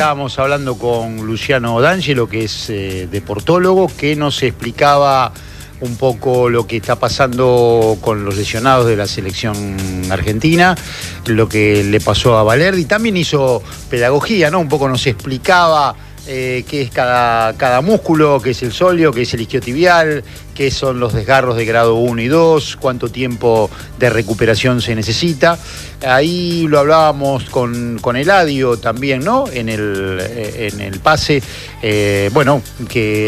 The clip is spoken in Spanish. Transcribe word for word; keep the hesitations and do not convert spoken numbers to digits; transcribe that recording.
estábamos hablando con Luciano D'Angelo, que es eh, deportólogo, que nos explicaba un poco lo que está pasando con los lesionados de la selección argentina, lo que le pasó a Valerdi. También hizo pedagogía, ¿no? Un poco nos explicaba eh, qué es cada, cada músculo, qué es el sóleo, qué es el isquiotibial, qué son los desgarros de grado uno y dos, cuánto tiempo de recuperación se necesita. Ahí lo hablábamos con, con Eladio también, ¿no? En el, en el pase, eh, bueno, que